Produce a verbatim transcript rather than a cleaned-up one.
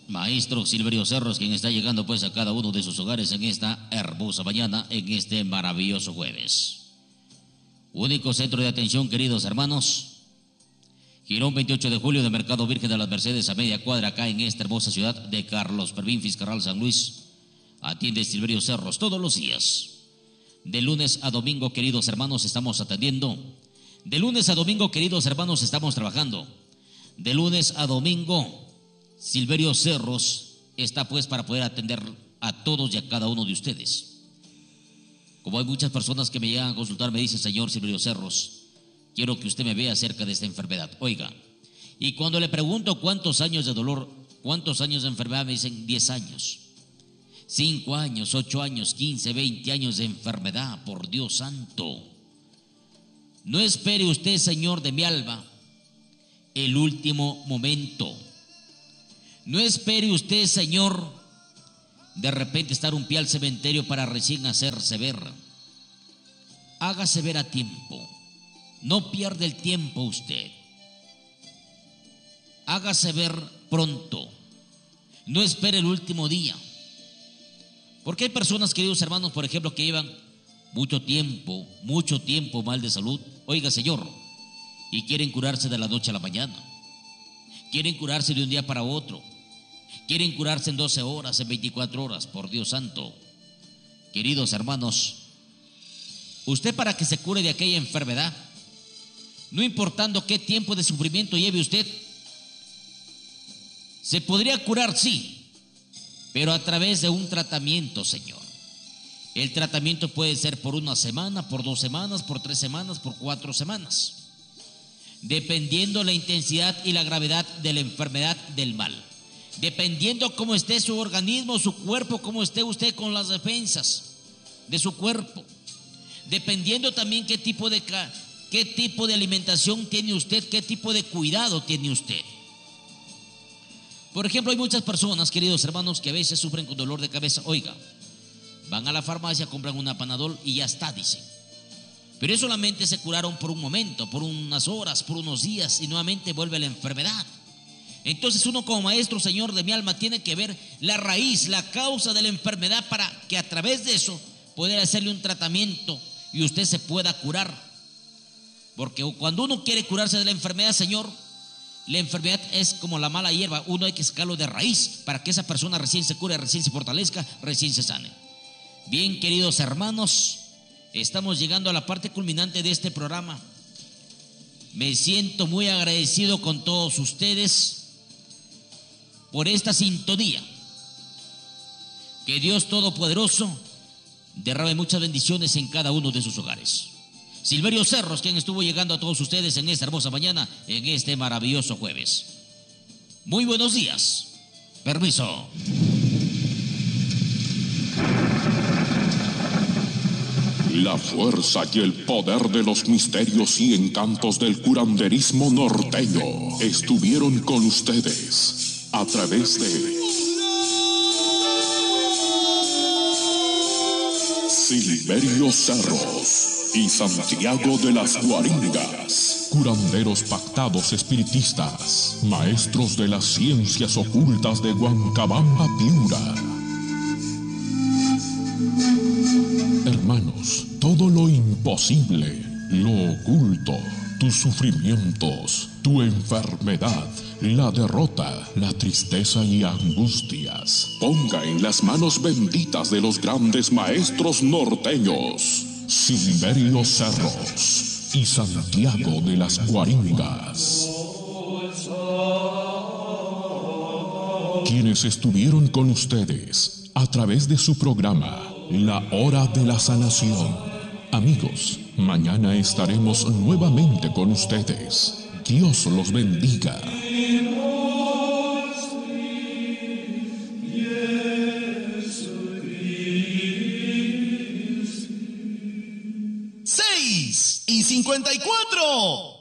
Maestro Silverio Cerros, quien está llegando pues a cada uno de sus hogares en esta hermosa mañana, en este maravilloso jueves. Único centro de atención, queridos hermanos. Girón veintiocho de julio de Mercado Virgen de las Mercedes, a media cuadra, acá en esta hermosa ciudad de Carlos Fermín, Fiscal San Luis. Atiende Silverio Cerros todos los días. De lunes a domingo, queridos hermanos, estamos atendiendo. De lunes a domingo, queridos hermanos, estamos trabajando. De lunes a domingo, Silverio Cerros está pues para poder atender a todos y a cada uno de ustedes. Como hay muchas personas que me llegan a consultar, me dicen: señor Silverio Cerros, quiero que usted me vea acerca de esta enfermedad. Oiga, y cuando le pregunto cuántos años de dolor, cuántos años de enfermedad, me dicen diez años, cinco años, ocho años, quince, veinte años de enfermedad. Por Dios santo, no espere usted, señor de mi alma, el último momento. No espere usted, señor, de repente estar un pie al cementerio para recién hacerse ver. Hágase ver a tiempo. No pierda el tiempo usted. Hágase ver pronto. No espere el último día. Porque hay personas, queridos hermanos, por ejemplo, que llevan mucho tiempo, mucho tiempo mal de salud. Oiga, señor, y quieren curarse de la noche a la mañana. Quieren curarse de un día para otro. Quieren curarse en doce horas, en veinticuatro horas. Por Dios santo. Queridos hermanos, usted, para que se cure de aquella enfermedad, no importando qué tiempo de sufrimiento lleve usted, se podría curar, sí, pero a través de un tratamiento, señor. El tratamiento puede ser por una semana, por dos semanas, por tres semanas, por cuatro semanas, dependiendo la intensidad y la gravedad de la enfermedad, del mal, dependiendo cómo esté su organismo, su cuerpo, cómo esté usted con las defensas de su cuerpo, dependiendo también qué tipo de qué tipo de alimentación tiene usted, qué tipo de cuidado tiene usted. Por ejemplo, hay muchas personas, queridos hermanos, que a veces sufren con dolor de cabeza. Oiga, van a la farmacia, compran una Panadol y ya está, dicen. Pero eso solamente se curaron por un momento, por unas horas, por unos días, y nuevamente vuelve la enfermedad. Entonces uno, como maestro, señor de mi alma, tiene que ver la raíz, la causa de la enfermedad, para que a través de eso poder hacerle un tratamiento y usted se pueda curar. Porque cuando uno quiere curarse de la enfermedad, señor, la enfermedad es como la mala hierba. Uno hay que sacarlo de raíz para que esa persona recién se cure, recién se fortalezca, recién se sane. Bien, queridos hermanos, estamos llegando a la parte culminante de este programa. Me siento muy agradecido con todos ustedes por esta sintonía. Que Dios Todopoderoso derrame muchas bendiciones en cada uno de sus hogares. Silverio Cerros, quien estuvo llegando a todos ustedes en esta hermosa mañana, en este maravilloso jueves. Muy buenos días. Permiso. La fuerza y el poder de los misterios y encantos del curanderismo norteño estuvieron con ustedes a través de Silverio Cerros y Santiago de las Guaringas, curanderos pactados espiritistas, maestros de las ciencias ocultas de Huancabamba, Piura. Hermanos, todo lo imposible, lo oculto, tus sufrimientos, tu enfermedad, la derrota, la tristeza y angustias, ponga en las manos benditas de los grandes maestros norteños, Silverio Cerros y Santiago de las Guaringas, quienes estuvieron con ustedes a través de su programa La Hora de la Sanación. Amigos, mañana estaremos nuevamente con ustedes. Dios los bendiga. seis y cincuenta y cuatro.